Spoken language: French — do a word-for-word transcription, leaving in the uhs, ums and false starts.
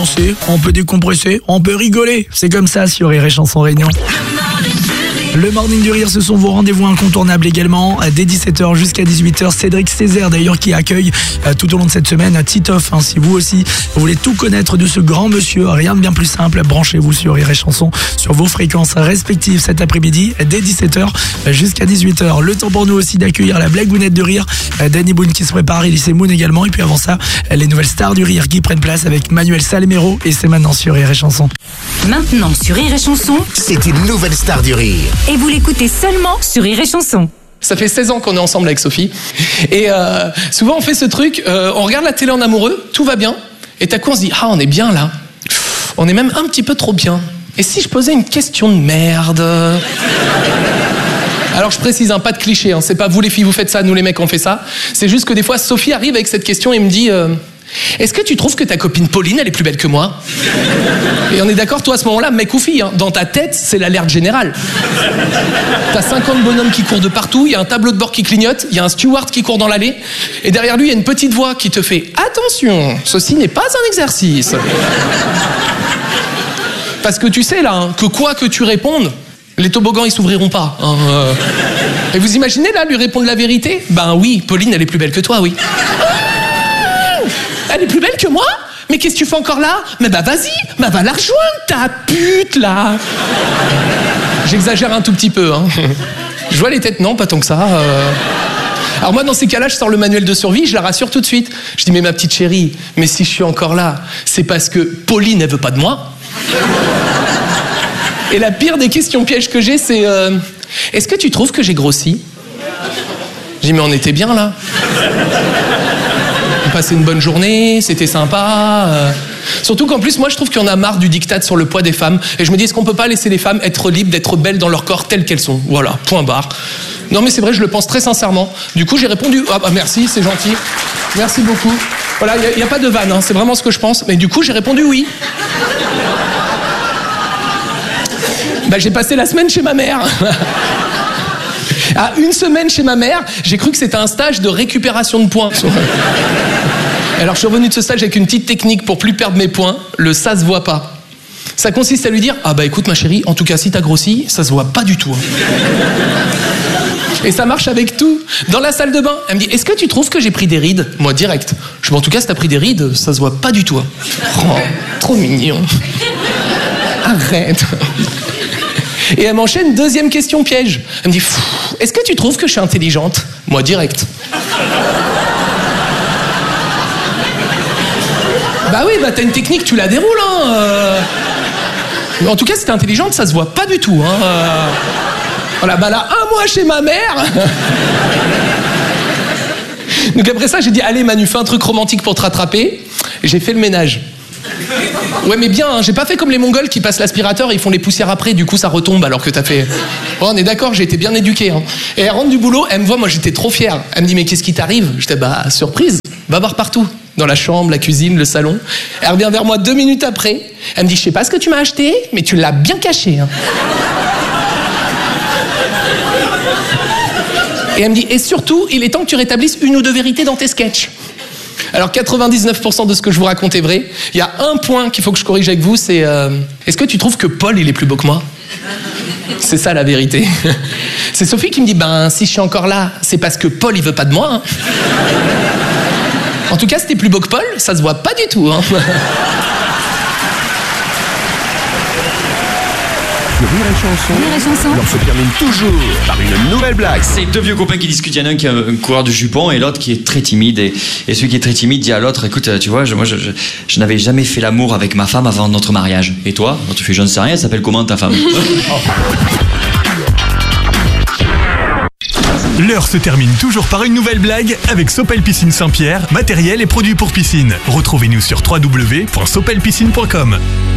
On peut décompresser, on peut rigoler. C'est comme ça sur Rire et Chanson Réunion. Le Morning du Rire, ce sont vos rendez-vous incontournables également. Dès dix-sept heures jusqu'à dix-huit heures, Cédric Césaire d'ailleurs qui accueille euh, tout au long de cette semaine Titoff. Hein, si vous aussi vous voulez tout connaître de ce grand monsieur, rien de bien plus simple, branchez-vous sur Rire et Chanson sur vos fréquences respectives cet après-midi dès dix-sept heures jusqu'à dix-huit heures. Le temps pour nous aussi d'accueillir la blagounette de rire, euh, Danny Boone qui se prépare, Elise Moon également. Et puis avant ça, les nouvelles stars du rire qui prennent place avec Manuel Salemero. Et c'est maintenant sur Rire et Chanson. Maintenant sur Rire et Chanson, c'est une nouvelle star du rire. Et vous l'écoutez seulement sur Rire et Chanson. Ça fait seize ans qu'on est ensemble avec Sophie. Et euh, souvent on fait ce truc, euh, on regarde la télé en amoureux, tout va bien. Et d'un coup on se dit, ah on est bien là. On est même un petit peu trop bien. Et si je posais une question de merde? Alors je précise, hein, pas de cliché, hein, c'est pas vous les filles vous faites ça, nous les mecs on fait ça. C'est juste que des fois Sophie arrive avec cette question et me dit... Euh, Est-ce que tu trouves que ta copine Pauline, elle est plus belle que moi? Et on est d'accord, toi, à ce moment-là, mec ou fille, hein, dans ta tête, c'est l'alerte générale. T'as cinquante bonhommes qui courent de partout, il y a un tableau de bord qui clignote, il y a un steward qui court dans l'allée, et derrière lui, il y a une petite voix qui te fait « Attention, ceci n'est pas un exercice !» Parce que tu sais, là, hein, que quoi que tu répondes, les toboggans, ils s'ouvriront pas. Hein, euh... Et vous imaginez, là, lui répondre la vérité? Ben oui, Pauline, elle est plus belle que toi, oui. Elle est plus belle que moi? Mais qu'est-ce que tu fais encore là? Mais bah vas-y, bah va la rejoindre, ta pute, là. J'exagère un tout petit peu, hein. Je vois les têtes, non, pas tant que ça. Euh... Alors moi, dans ces cas-là, je sors le manuel de survie, je la rassure tout de suite. Je dis, mais ma petite chérie, mais si je suis encore là, c'est parce que Pauline, elle veut pas de moi. Et la pire des questions pièges que j'ai, c'est... Euh... Est-ce que tu trouves que j'ai grossi? Je dis, mais on était bien, là. On passait une bonne journée, c'était sympa. Euh... Surtout qu'en plus, moi, je trouve qu'il y en a marre du diktat sur le poids des femmes. Et je me dis, est-ce qu'on peut pas laisser les femmes être libres, d'être belles dans leur corps telles qu'elles sont? Voilà, point barre. Non, mais c'est vrai, je le pense très sincèrement. Du coup, j'ai répondu, ah bah merci, c'est gentil. Merci beaucoup. Voilà, il n'y a, a pas de vanne, hein, c'est vraiment ce que je pense. Mais du coup, j'ai répondu oui. Bah, j'ai passé la semaine chez ma mère. À une semaine chez ma mère, j'ai cru que c'était un stage de récupération de points. Alors je suis revenu de ce stage avec une petite technique pour plus perdre mes points, le ça se voit pas. Ça consiste à lui dire, ah bah écoute ma chérie, en tout cas si t'as grossi, ça se voit pas du tout. Et ça marche avec tout. Dans la salle de bain, elle me dit, est-ce que tu trouves que j'ai pris des rides? Moi direct. Je dis, en tout cas si t'as pris des rides, ça se voit pas du tout. Oh, trop mignon. Arrête. Et elle m'enchaîne, deuxième question piège. Elle me dit, est-ce que tu trouves que je suis intelligente? Moi, direct. Bah oui, bah t'as une technique, tu la déroules, hein. Euh... En tout cas, si t'es intelligente, ça se voit pas du tout, hein. Euh... Voilà, bah là, un mois chez ma mère. Donc après ça, j'ai dit, allez Manu, fais un truc romantique pour te rattraper. Et j'ai fait le ménage. Ouais mais bien, hein, j'ai pas fait comme les Mongols qui passent l'aspirateur et ils font les poussières après, du coup ça retombe alors que t'as fait... Oh, on est d'accord, j'ai été bien éduqué. Hein. Et elle rentre du boulot, elle me voit, moi j'étais trop fier. Elle me dit mais qu'est-ce qui t'arrive? J'étais bah surprise, va voir partout. Dans la chambre, la cuisine, le salon. Elle revient vers moi deux minutes après, elle me dit je sais pas ce que tu m'as acheté, mais tu l'as bien caché. Hein. Et elle me dit et surtout, il est temps que tu rétablisses une ou deux vérités dans tes sketchs. Alors quatre-vingt-dix-neuf pour cent de ce que je vous raconte est vrai. Il y a un point qu'il faut que je corrige avec vous, c'est... Euh, est-ce que tu trouves que Paul, il est plus beau que moi? C'est ça la vérité. C'est Sophie qui me dit, ben si je suis encore là, c'est parce que Paul, il veut pas de moi. Hein. En tout cas, si t'es plus beau que Paul, ça se voit pas du tout. Hein. Rire et Chanson, Rire et Chanson. on se termine toujours par une nouvelle blague. C'est deux vieux copains qui discutent. Il y en a un qui est un coureur de jupons et l'autre qui est très timide. Et, et celui qui est très timide dit à l'autre, écoute, tu vois, je, moi, je, je, je n'avais jamais fait l'amour avec ma femme avant notre mariage. Et toi? Tu fais, je ne sais rien, elle s'appelle comment ta femme? L'heure se termine toujours par une nouvelle blague avec Sopel Piscine Saint-Pierre, matériel et produits pour piscine. Retrouvez-nous sur w w w point sopel piscine point com.